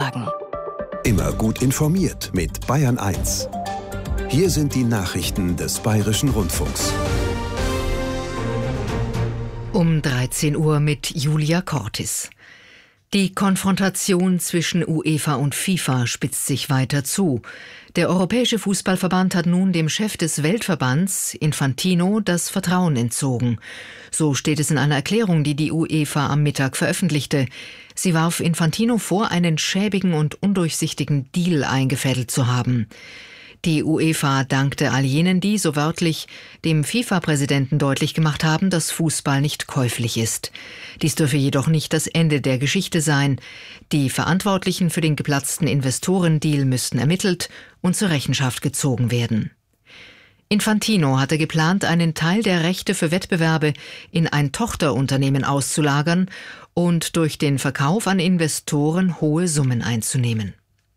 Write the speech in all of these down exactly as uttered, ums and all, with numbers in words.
sagen. Immer gut informiert mit Bayern eins. Hier sind die Nachrichten des Bayerischen Rundfunks. Um dreizehn Uhr mit Julia Cortis. Die Konfrontation zwischen UEFA und FIFA spitzt sich weiter zu. Der Europäische Fußballverband hat nun dem Chef des Weltverbands, Infantino, das Vertrauen entzogen. So steht es in einer Erklärung, die die UEFA am Mittag veröffentlichte. Sie warf Infantino vor, einen schäbigen und undurchsichtigen Deal eingefädelt zu haben. Die UEFA dankte all jenen, die, so wörtlich, dem FIFA-Präsidenten deutlich gemacht haben, dass Fußball nicht käuflich ist. Dies dürfe jedoch nicht das Ende der Geschichte sein. Die Verantwortlichen für den geplatzten Investorendeal müssten ermittelt und zur Rechenschaft gezogen werden. Infantino hatte geplant, einen Teil der Rechte für Wettbewerbe in ein Tochterunternehmen auszulagern und durch den Verkauf an Investoren hohe Summen einzunehmen.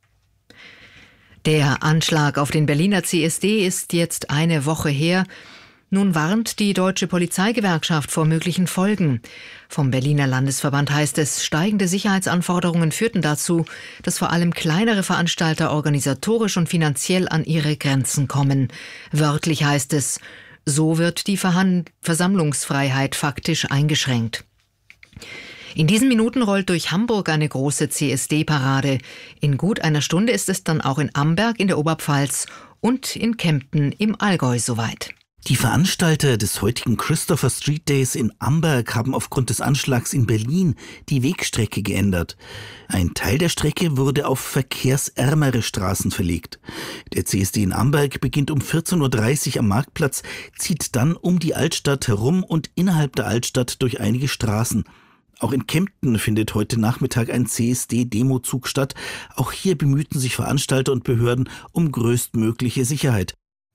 Der Anschlag auf den Berliner C S D ist jetzt eine Woche her. Nun warnt die Deutsche Polizeigewerkschaft vor möglichen Folgen. Vom Berliner Landesverband heißt es, steigende Sicherheitsanforderungen führten dazu, dass vor allem kleinere Veranstalter organisatorisch und finanziell an ihre Grenzen kommen. Wörtlich heißt es, so wird die Verhand- Versammlungsfreiheit faktisch eingeschränkt. In diesen Minuten rollt durch Hamburg eine große C S D-Parade. In gut einer Stunde ist es dann auch in Amberg in der Oberpfalz und in Kempten im Allgäu soweit. Die Veranstalter des heutigen Christopher Street Days in Amberg haben aufgrund des Anschlags in Berlin die Wegstrecke geändert. Ein Teil der Strecke wurde auf verkehrsärmere Straßen verlegt. Der C S D in Amberg beginnt um vierzehn Uhr dreißig am Marktplatz, zieht dann um die Altstadt herum und innerhalb der Altstadt durch einige Straßen. Auch in Kempten findet heute Nachmittag ein C S D-Demozug statt. Auch hier bemühten sich Veranstalter und Behörden um größtmögliche Sicherheit.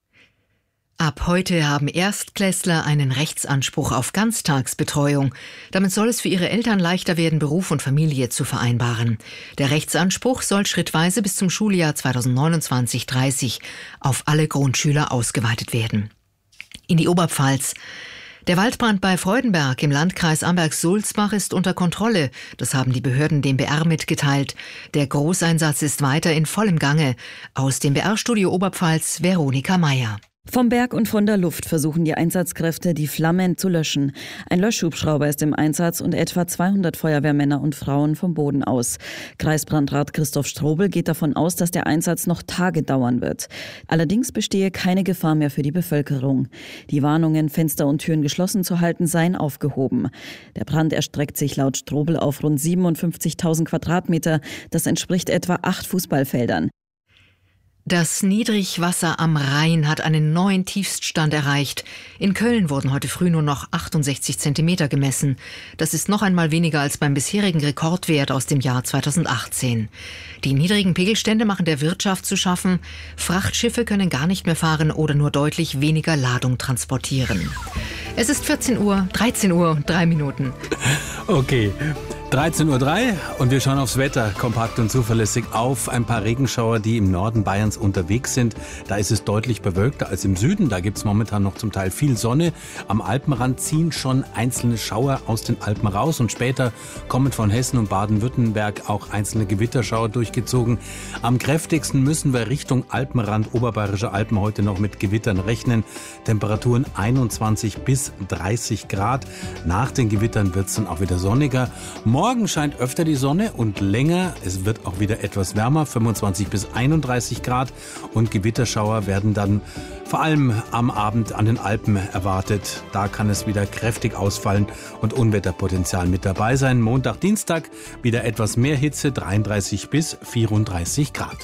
Ab heute haben Erstklässler einen Rechtsanspruch auf Ganztagsbetreuung. Damit soll es für ihre Eltern leichter werden, Beruf und Familie zu vereinbaren. Der Rechtsanspruch soll schrittweise bis zum Schuljahr zweitausendneunundzwanzig dreißig auf alle Grundschüler ausgeweitet werden. In die Oberpfalz. Der Waldbrand bei Freudenberg im Landkreis Amberg-Sulzbach ist unter Kontrolle. Das haben die Behörden dem B R mitgeteilt. Der Großeinsatz ist weiter in vollem Gange. Aus dem B R-Studio Oberpfalz, Veronika Meyer. Vom Berg und von der Luft versuchen die Einsatzkräfte, die Flammen zu löschen. Ein Löschhubschrauber ist im Einsatz und etwa zweihundert Feuerwehrmänner und Frauen vom Boden aus. Kreisbrandrat Christoph Strobel geht davon aus, dass der Einsatz noch Tage dauern wird. Allerdings bestehe keine Gefahr mehr für die Bevölkerung. Die Warnungen, Fenster und Türen geschlossen zu halten, seien aufgehoben. Der Brand erstreckt sich laut Strobel auf rund siebenundfünfzigtausend Quadratmeter. Das entspricht etwa acht Fußballfeldern. Das Niedrigwasser am Rhein hat einen neuen Tiefststand erreicht. In Köln wurden heute früh nur noch achtundsechzig Zentimeter gemessen. Das ist noch einmal weniger als beim bisherigen Rekordwert aus dem Jahr zweitausendachtzehn. Die niedrigen Pegelstände machen der Wirtschaft zu schaffen. Frachtschiffe können gar nicht mehr fahren oder nur deutlich weniger Ladung transportieren. Es ist vierzehn Uhr, dreizehn Uhr, drei Minuten. Okay. dreizehn Uhr drei und wir schauen aufs Wetter, kompakt und zuverlässig auf ein paar Regenschauer, die im Norden Bayerns unterwegs sind. Da ist es deutlich bewölkter als im Süden. Da gibt es momentan noch zum Teil viel Sonne. Am Alpenrand ziehen schon einzelne Schauer aus den Alpen raus und später kommen von Hessen und Baden-Württemberg auch einzelne Gewitterschauer durchgezogen. Am kräftigsten müssen wir Richtung Alpenrand, Oberbayerische Alpen heute noch mit Gewittern rechnen. Temperaturen einundzwanzig bis dreißig Grad. Nach den Gewittern wird es dann auch wieder sonniger. Morgen scheint öfter die Sonne und länger. Es wird auch wieder etwas wärmer, fünfundzwanzig bis einunddreißig Grad. Und Gewitterschauer werden dann vor allem am Abend an den Alpen erwartet. Da kann es wieder kräftig ausfallen und Unwetterpotenzial mit dabei sein. Montag, Dienstag wieder etwas mehr Hitze, dreiunddreißig bis vierunddreißig Grad.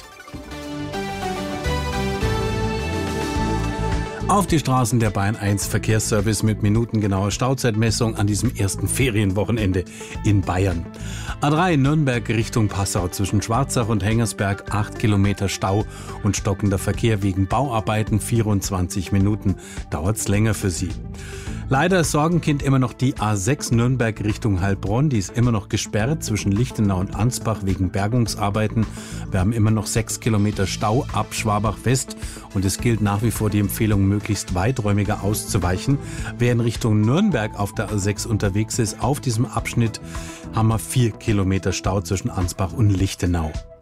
Auf die Straßen der Bayern eins Verkehrsservice mit minutengenauer Stauzeitmessung an diesem ersten Ferienwochenende in Bayern. A drei Nürnberg Richtung Passau zwischen Schwarzach und Hengersberg acht Kilometer Stau und stockender Verkehr wegen Bauarbeiten, vierundzwanzig Minuten dauert's länger für Sie. Leider ist Sorgenkind immer noch die A sechs Nürnberg Richtung Heilbronn. Die ist immer noch gesperrt zwischen Lichtenau und Ansbach wegen Bergungsarbeiten. Wir haben immer noch sechs Kilometer Stau ab Schwabach West und es gilt nach wie vor die Empfehlung, möglichst weiträumiger auszuweichen. Wer in Richtung Nürnberg auf der A sechs unterwegs ist, auf diesem Abschnitt haben wir vier Kilometer Stau zwischen Ansbach und Lichtenau.